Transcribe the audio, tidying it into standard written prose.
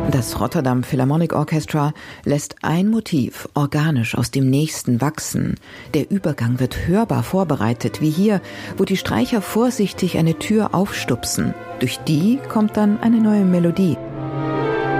Das Rotterdam Philharmonic Orchestra lässt ein Motiv organisch aus dem nächsten wachsen. Der Übergang wird hörbar vorbereitet, wie hier, wo die Streicher vorsichtig eine Tür aufstupsen. Durch die kommt dann eine neue Melodie.